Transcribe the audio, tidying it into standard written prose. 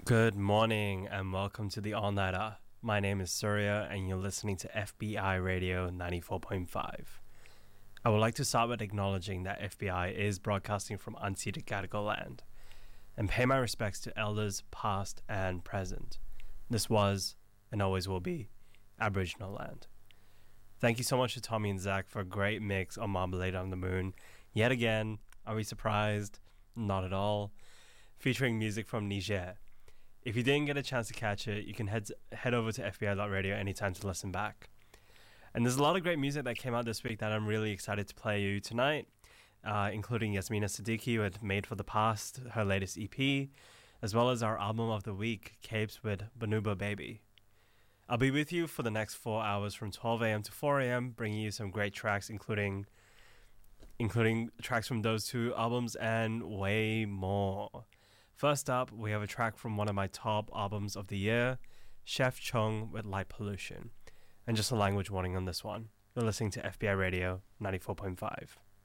Good morning and welcome to the All Nighter. My name is Surya and you're listening to FBI Radio 94.5. I would like to start with acknowledging that FBI is broadcasting from unceded Gadigal land and pay my respects to elders past and present. This was, and always will be, Aboriginal land. Thank you so much to Tommy and Zach for a great mix on Marmalade on the Moon. Yet again, are we surprised? Not at all. Featuring music from Niger. If you didn't get a chance to catch it, you can head over to FBI.radio anytime to listen back. And there's a lot of great music that came out this week that I'm really excited to play you tonight, including Yasmina Siddiqui with Made for the Past, her latest EP, as well as our album of the week, Capes with Banuba Baby. I'll be with you for the next 4 hours from 12 a.m. to 4 a.m., bringing you some great tracks, including tracks from those two albums and way more. First up, we have a track from one of my top albums of the year, Chef Chung with Light Pollution. And just a language warning on this one. You're listening to FBI Radio 94.5.